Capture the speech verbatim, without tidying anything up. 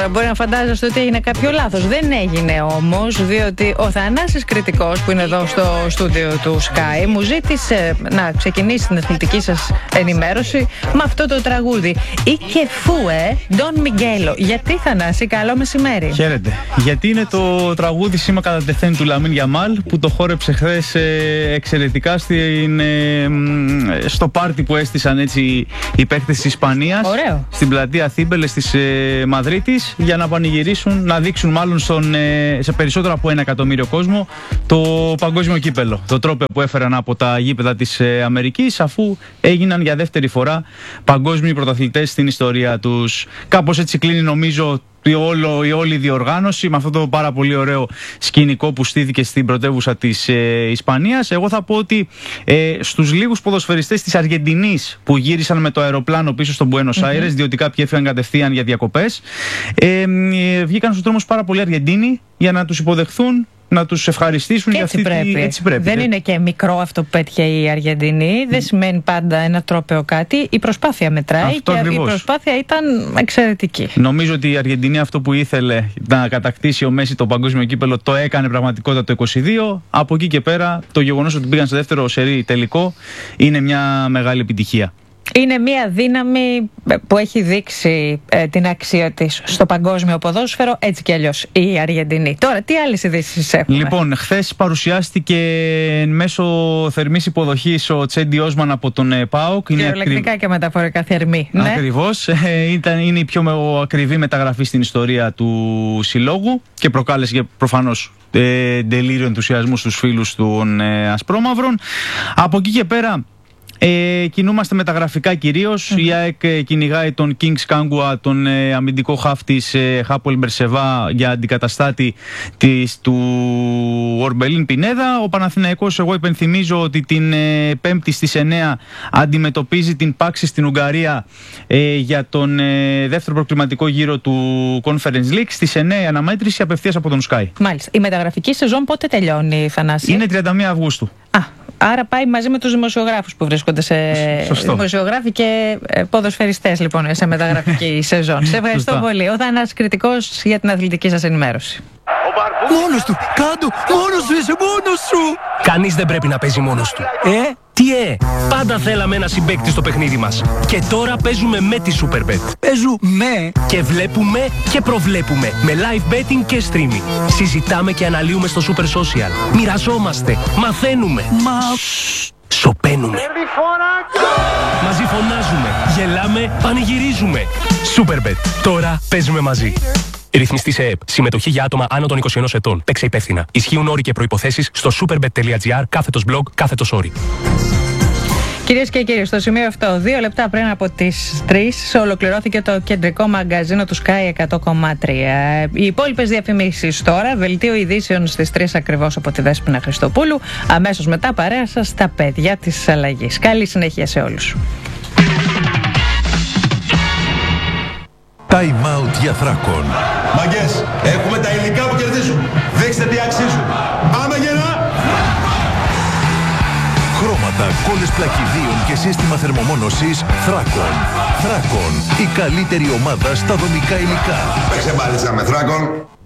Τώρα μπορεί να φαντάζεστε ότι έγινε κάποιο λάθος. Δεν έγινε όμως, διότι ο Θανάσης Κρητικός, που είναι εδώ στο στούντιο του Sky, μου ζήτησε να ξεκινήσει την αθλητική σας ενημέρωση με αυτό το τραγούδι. «Y que fue Don Miguelo». Γιατί, Θανάση, καλό μεσημέρι. Χαίρετε. Γιατί είναι το τραγούδι «Σήμα κατά τεθέν» του Λαμίν Γιαμάλ, που το χόρεψε χθες ε, εξαιρετικά στην, ε, στο πάρτι που έστησαν έτσι οι παίκτες της Ισπανίας. Ωραίο. Στην πλατεία Θίμπελες της ε, Μαδρίτης, για να πανηγυρίσουν, να δείξουν μάλλον στον, ε, σε περισσότερο από ένα εκατομμύριο κόσμο το παγκόσμιο κύπελο. Το τρόπαιο που έφεραν από τα γήπεδα της ε, Αμερικής, αφού έγιναν για δεύτερη φορά παγκόσμιοι πρωταθλητές στην ιστορία τους. Κάπως έτσι κλείνει, νομίζω, η, όλο, η όλη διοργάνωση με αυτό το πάρα πολύ ωραίο σκηνικό που στήθηκε στην πρωτεύουσα της ε, Ισπανίας. Εγώ θα πω ότι ε, στους λίγους ποδοσφαιριστές της Αργεντινής που γύρισαν με το αεροπλάνο πίσω στον Μπουένος Άιρες, mm-hmm. διότι κάποιοι έφυγαν κατευθείαν για διακοπές, ε, ε, βγήκαν στους δρόμους πάρα πολλοί Αργεντίνοι για να τους υποδεχθούν, να τους ευχαριστήσουν για αυτή πρέπει. τη... Έτσι πρέπει. Δεν είναι και μικρό αυτό που πέτυχε η Αργεντινή. Mm. Δεν σημαίνει πάντα ένα τρόπαιο κάτι. Η προσπάθεια μετράει. Αυτό και ακριβώς. Η προσπάθεια ήταν εξαιρετική. Νομίζω ότι η Αργεντινή αυτό που ήθελε να κατακτήσει ο Μέση το παγκόσμιο κύπελο το έκανε πραγματικότητα το είκοσι δύο. Από εκεί και πέρα το γεγονός ότι πήγαν σε δεύτερο σερί τελικό είναι μια μεγάλη επιτυχία. Είναι μια δύναμη που έχει δείξει ε, την αξία της στο παγκόσμιο ποδόσφαιρο, έτσι κι αλλιώς η Αργεντινή. Τώρα, τι άλλες ειδήσεις έχουμε? Λοιπόν, χθες παρουσιάστηκε μέσω θερμής υποδοχής ο Τσέντι Όσμαν από τον ε, ΠΑΟΚ. Κυριολεκτικά ακρι... και μεταφορικά θερμή. Ναι. Ακριβώς. Ε, ήταν, είναι η πιο ακριβή μεταγραφή στην ιστορία του συλλόγου και προκάλεσε και προφανώς ε, τελείριο ενθουσιασμού στους φίλους των ε, Ασπρόμαυρων. Από εκεί και πέρα, Ε, κινούμαστε μεταγραφικά κυρίως. Mm-hmm. Η ΑΕΚ ε, κυνηγάει τον Kings Κάγκουα, τον ε, αμυντικό χαφ της ε, Χάπολ Μπερσεβά, για αντικαταστάτη της, του Ορμπελίν Πινέδα. Ο Παναθηναϊκός, εγώ υπενθυμίζω ότι την ε, Πέμπτη στις εννιά αντιμετωπίζει την Πάξη στην Ουγγαρία ε, για τον ε, δεύτερο προκριματικό γύρο του Conference League. Στις εννιά η αναμέτρηση απευθείας από τον Sky. Μάλιστα. Η μεταγραφική σεζόν πότε τελειώνει, Θανάση? Είναι τριάντα μία Αυγούστου. Α, άρα πάει μαζί με τους δημοσιογράφους που βρίσκονται σε... Σωστό. Δημοσιογράφοι και ποδοσφαιριστές, λοιπόν, σε μεταγραφική σεζόν. Σε ευχαριστώ Σωστά. πολύ. Ο Θανάσης Κρητικός για την αθλητική σας ενημέρωση. Μόνος του! Κάντο! Μόνος σου είσαι! Μόνος σου! Κανείς δεν πρέπει να παίζει μόνος του. Ε? Τι ε! Πάντα θέλαμε ένα συμπαίκτη στο παιχνίδι μας. Και τώρα παίζουμε με τη Superbet. Παίζουμε! Και βλέπουμε και προβλέπουμε. Με live betting και streaming. Συζητάμε και αναλύουμε στο Super Social. Μοιραζόμαστε. Μαθαίνουμε. Μα... Σοπαίνουμε. Μαζί φωνάζουμε. Γελάμε. Πανηγυρίζουμε. Superbet. Τώρα παίζουμε μαζί. Ρυθμιστή σε ΕΕΠ. Συμμετοχή για άτομα άνω των είκοσι ενός ετών. Παίξε υπεύθυνα. Ισχύουν όροι και προϋποθέσεις στο superbet.gr κάθετος blog κάθετος όροι. Κυρίες και κύριοι, στο σημείο αυτό, δύο λεπτά πριν από τις τρεις, ολοκληρώθηκε το κεντρικό μαγκαζίνο του Sky εκατό κόμμα τρία. Οι υπόλοιπες διαφημίσεις τώρα, δελτίο ειδήσεων στις τρεις ακριβώς από τη Δέσποινα Χριστοπούλου. Αμέσως μετά, παρέα σας στα παιδιά της αλλαγής. Καλή συνέχεια σε όλους. Time out για Θράκον. Μαγκές, έχουμε τα υλικά που κερδίζουν. Δείξτε τι αξίζουν. Πάμε γερά! Χρώματα, κόλλες πλακιδίων και σύστημα θερμομόνωσης Θράκον. Θράκον, η καλύτερη ομάδα στα δομικά υλικά. Παίξε μπάλιτσα με Θράκον.